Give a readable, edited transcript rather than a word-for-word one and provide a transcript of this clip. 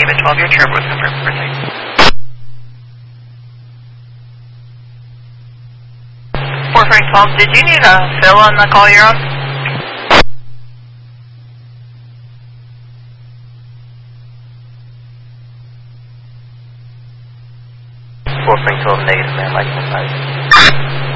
David 12, your turbo was confirmed for 6. 4 Frank 12, did you need a fill on the call you're on? Frank 12, negative, man, like 5.